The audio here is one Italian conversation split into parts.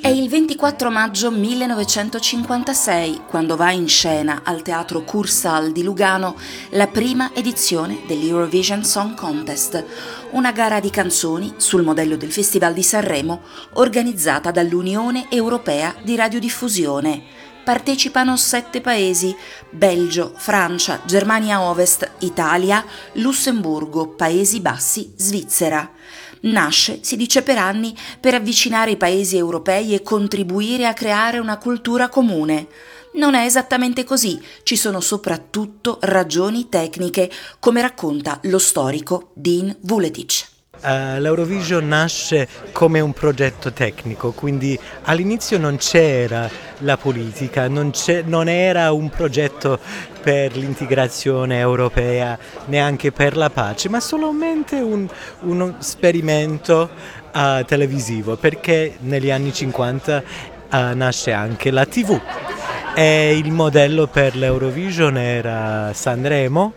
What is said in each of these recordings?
È il 24 maggio 1956 quando va in scena al Teatro Kursaal di Lugano la prima edizione dell'Eurovision Song Contest, una gara di canzoni sul modello del Festival di Sanremo organizzata dall'Unione Europea di Radiodiffusione. Partecipano 7 paesi: Belgio, Francia, Germania Ovest, Italia, Lussemburgo, Paesi Bassi, Svizzera. Nasce, si dice per anni, per avvicinare i paesi europei e contribuire a creare una cultura comune. Non è esattamente così, ci sono soprattutto ragioni tecniche, come racconta lo storico Dean Vuletic. L'Eurovision nasce come un progetto tecnico, quindi all'inizio non c'era la politica, non era un progetto per l'integrazione europea, neanche per la pace, ma solamente uno sperimento televisivo, perché negli anni 50 nasce anche la TV e il modello per l'Eurovision era Sanremo.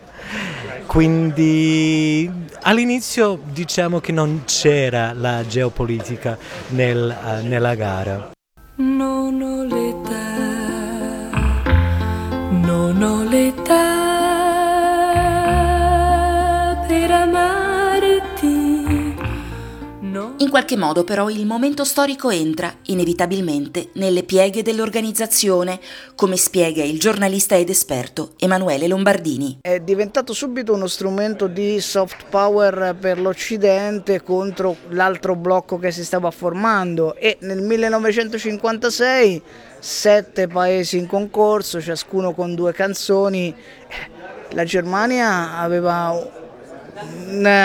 Quindi all'inizio diciamo che non c'era la geopolitica nella gara. Non ho l'età per amarti. In qualche modo però il momento storico entra inevitabilmente nelle pieghe dell'organizzazione, come spiega il giornalista ed esperto Emanuele Lombardini. È diventato subito uno strumento di soft power per l'Occidente contro l'altro blocco che si stava formando, e nel 1956 7 paesi in concorso, ciascuno con 2 canzoni. La Germania aveva